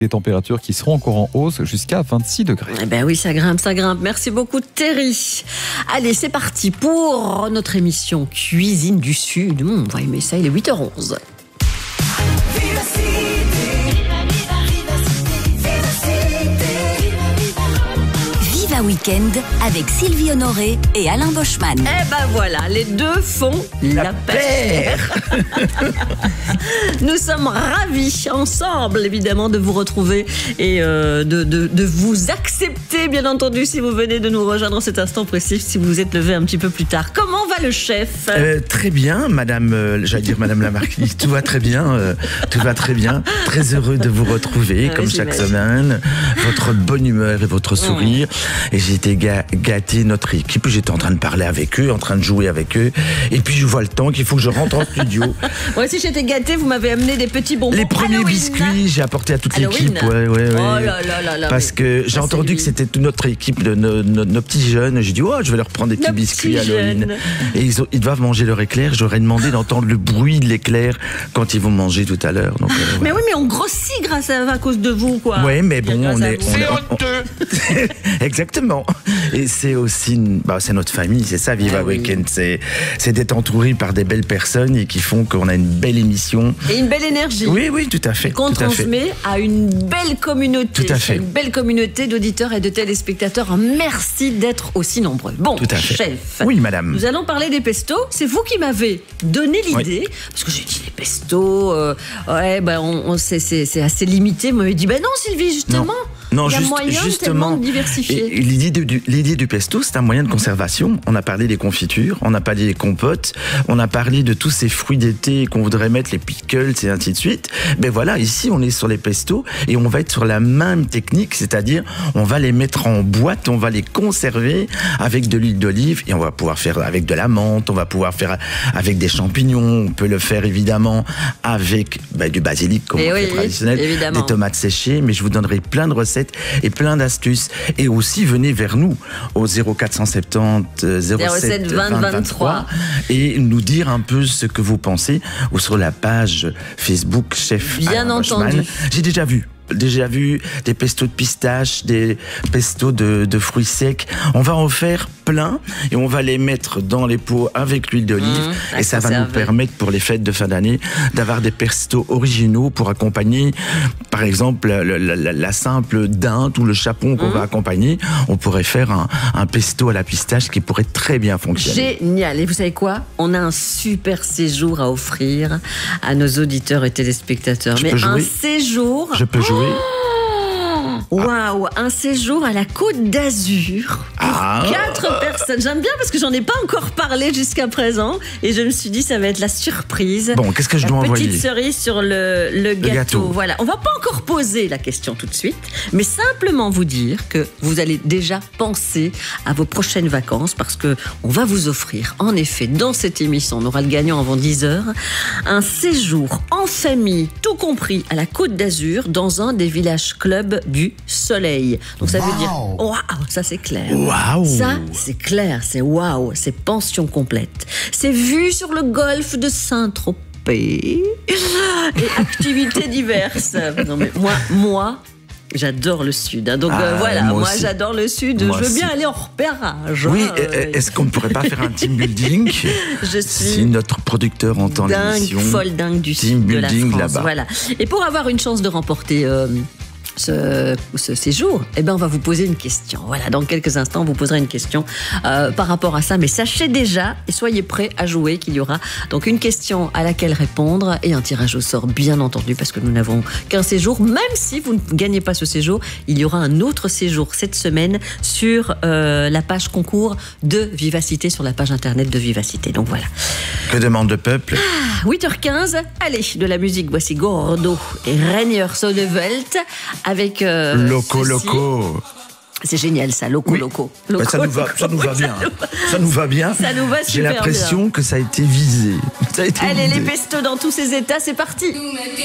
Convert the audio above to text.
Des températures qui seront encore en hausse jusqu'à 26 degrés. Eh ben oui, ça grimpe, ça grimpe. Merci beaucoup Terry. Allez, c'est parti pour notre émission Cuisine du Sud. On va aimer ça, il est 8h11. Viva Weekend avec Sylvie Honoré et Alain Boschman. Eh ben voilà, les deux font la paire. Nous sommes ravis ensemble, évidemment, de vous retrouver et de vous accepter, bien entendu, si vous venez de nous rejoindre en cet instant précis, si vous vous êtes levé un petit peu plus tard. Comment va le chef ? Très bien, madame, j'allais dire madame la marquise, tout va très bien, tout va très bien. Très heureux de vous retrouver, comme chaque semaine. Votre bonne humeur et votre sourire. Et j'ai été gâté, notre équipe, j'étais en train de parler avec eux, en train de jouer avec eux. Et puis je vois le temps qu'il faut que je rentre en studio. Moi aussi j'étais gâtée, vous m'avez amené des petits bonbons. Les premiers Halloween. Biscuits, j'ai apporté à toute l'équipe. Ouais. Oh là là là. Parce que j'ai entendu que c'était toute notre équipe, nos petits jeunes. J'ai dit, je vais leur prendre des petits biscuits Halloween. Et ils doivent manger leur éclair. J'aurais demandé d'entendre le bruit de l'éclair quand ils vont manger tout à l'heure. Donc, mais oui, mais on grossit à cause de vous, quoi. Oui, mais bon, C'est honteux. Exactement. Et c'est aussi, c'est notre famille, c'est ça, Viva Weekend. C'est d'être entouré par des belles personnes et qui font qu'on a une belle émission. Et une belle énergie. Oui, tout à fait. Et qu'on transmet à une belle communauté. Tout à fait. Une belle communauté d'auditeurs et de téléspectateurs. Merci d'être aussi nombreux. Bon, tout à fait. Chef. Oui, madame. Nous allons parler des pestos. C'est vous qui m'avez donné l'idée. Parce que j'ai dit les pestos, c'est assez limité. Vous m'avez dit, non, Sylvie, justement. Non, il y a moyen justement, de diversifier. Et l'idée du pesto, c'est un moyen de conservation. On a parlé des confitures, on a parlé des compotes, on a parlé de tous ces fruits d'été qu'on voudrait mettre, les pickles et ainsi de suite. Ben voilà, ici, on est sur les pestos et on va être sur la même technique, c'est-à-dire on va les mettre en boîte, on va les conserver avec de l'huile d'olive et on va pouvoir faire avec de la menthe, on va pouvoir faire avec des champignons, on peut le faire évidemment avec du basilic comme on fait traditionnel, évidemment. Des tomates séchées, mais je vous donnerai plein de recettes et plein d'astuces. Et aussi, venez vers nous au 0470 07 20 23 et nous dire un peu ce que vous pensez ou sur la page Facebook Chef Bien Alain entendu. Boschman. J'ai déjà vu des pestos de pistache, des pestos de fruits secs. On va en faire plein et on va les mettre dans les pots avec l'huile d'olive et ça va nous permettre pour les fêtes de fin d'année d'avoir des pestos originaux pour accompagner par exemple la simple dinde ou le chapon qu'on va accompagner. On pourrait faire un pesto à la pistache qui pourrait très bien fonctionner. Génial. Et vous savez quoi ? On a un super séjour à offrir à nos auditeurs et téléspectateurs. Un séjour. Je peux jouer. Waouh, un séjour à la Côte d'Azur pour 4 personnes. J'aime bien parce que j'en ai pas encore parlé jusqu'à présent et je me suis dit ça va être la surprise. Bon, qu'est-ce que je dois envoyer ? Petite cerise sur le gâteau. Voilà, on va pas encore poser la question tout de suite, mais simplement vous dire que vous allez déjà penser à vos prochaines vacances parce que on va vous offrir, en effet, dans cette émission, on aura le gagnant avant 10h, un séjour en famille, tout compris, à la Côte d'Azur, dans un des villages clubs du Soleil. Donc ça veut dire waouh, ça c'est clair. Waouh. Ça c'est clair, c'est waouh, c'est pension complète. C'est vue sur le golfe de Saint-Tropez et activités diverses. Non mais moi j'adore le Sud. Donc voilà, moi j'adore le Sud. Je veux bien aller en repérage. Oui, est-ce qu'on ne pourrait pas faire un team building ? Je suis si notre producteur entend l'émission. Folle dingue du Sud de la France. Là-bas. Voilà. Et pour avoir une chance de remporter ce séjour, on va vous poser une question. Voilà, dans quelques instants, on vous posera une question par rapport à ça. Mais sachez déjà, et soyez prêts à jouer, qu'il y aura donc une question à laquelle répondre et un tirage au sort, bien entendu, parce que nous n'avons qu'un séjour. Même si vous ne gagnez pas ce séjour, il y aura un autre séjour cette semaine sur la page concours de Vivacité, sur la page internet de Vivacité. Donc voilà. Que demande le peuple ? 8h15, allez, de la musique, voici Gordo et Rainier Sonnevelt avec Loco. C'est génial ça, Loco. Ça nous va bien. Ça nous va bien. Ça nous va super bien. J'ai l'impression que ça a été visé. Allez, les pestos dans tous ces états, c'est parti.